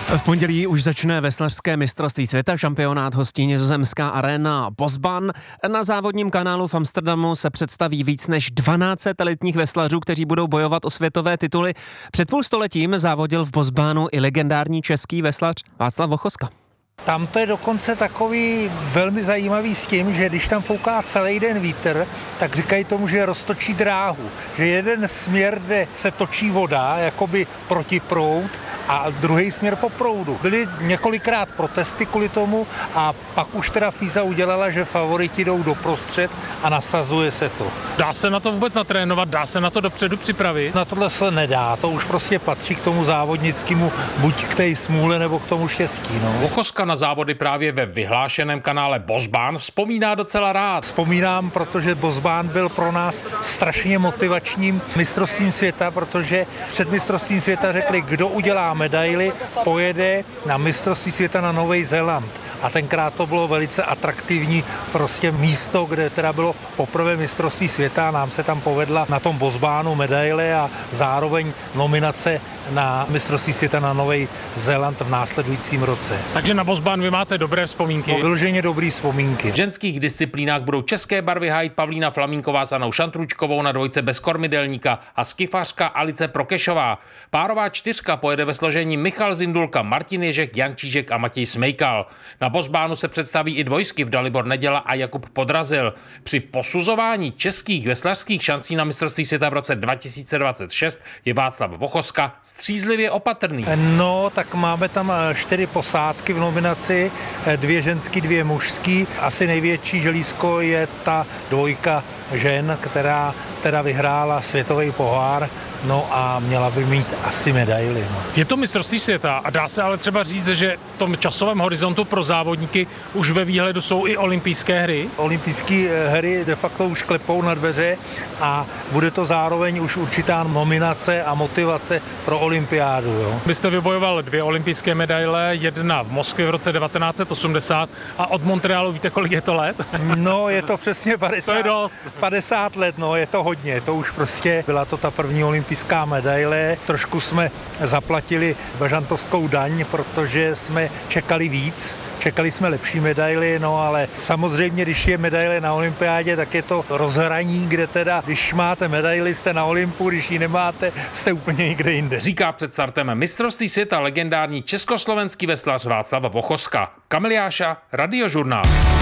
V pondělí už začne veslařské mistrovství světa, šampionát hostí nizozemská Arena Bosbaan. Na závodním kanálu v Amsterdamu se představí víc než 12 elitních veslařů, kteří budou bojovat o světové tituly. Před půl stoletím závodil v Bosbaanu i legendární český veslař Václav Vochoska. Tam to je dokonce takový velmi zajímavý s tím, že když tam fouká celý den vítr, tak říkají tomu, že roztočí dráhu. Že jeden směr, kde se točí voda, jakoby protiproud, a druhý směr po proudu. Byly několikrát protesty kvůli tomu a pak už teda FISA udělala, že favoriti jdou doprostřed a nasazuje se to. Dá se na to vůbec natrénovat? Dá se na to dopředu připravit? Na tohle se nedá, to už prostě patří k tomu závodnickému, buď k té smůle nebo k tomu štěstí. No. Vochoska na závody právě ve vyhlášeném kanále Bosbaan vzpomíná docela rád. Vzpomínám, protože Bosbaan byl pro nás strašně motivačním mistrovstvím světa, protože před mistrovstvím světa řekli, kdo udělá medaili, pojede na mistrovství světa na Nový Zéland. A tenkrát to bylo velice atraktivní prostě místo, kde teda bylo poprvé mistrovství světa. Nám se tam povedla na tom Bosbaanu medaile a zároveň nominace na mistrovství světa na Nový Zéland v následujícím roce. Takže na Bosbaan vy máte dobré vzpomínky? No, vyloženě dobrý vzpomínky. V ženských disciplínách budou české barvy hájit Pavlína Flamínková s Anou Šantručkovou na dvojce bez kormidelníka a skifařka Alice Prokešová. Párová čtyřka pojede ve složení Michal Zindulka, Martin Ježek, Jan Čížek a Matěj Smejkal. Na Bosbaanu se představí i dvojsky v Dalibor Neděla a Jakub Podrazil. Při posuzování českých veslařských šancí na mistrovství světa v roce 2026 je Václav Vochoska střízlivě opatrný. No, tak máme tam 4 posádky v nominaci, 2 ženský, 2 mužský. Asi největší želízko je ta dvojka žen, která teda vyhrála světový pohár, no a měla by mít asi medaili. No. Je to mistrovství světa a dá se ale třeba říct, že v tom časovém horizontu pro závodníky už ve výhledu jsou i olympijské hry? Olympijské hry de facto už klepou na dveře a bude to zároveň už určitá nominace a motivace pro olympiádu. Jo. Vy jste vybojoval 2 olympijské medaile, jedna v Moskvě v roce 1980 a od Montrealu víte, kolik je to let? No, je to přesně 50, to je dost. 50 let, no, je to hodně. To už prostě byla to ta první olympijská medaile. Trošku jsme zaplatili bažantovskou daň, protože jsme čekali víc. Čekali jsme lepší medaily, no ale samozřejmě, když je medaile na olympiádě, tak je to rozhraní, kde teda, když máte medaily, jste na Olympu, když ji nemáte, jste úplně někde jinde. Říká před startem mistrovství světa legendární československý veslař Václav Vochoska. Kamil Jáša, Radiožurnál.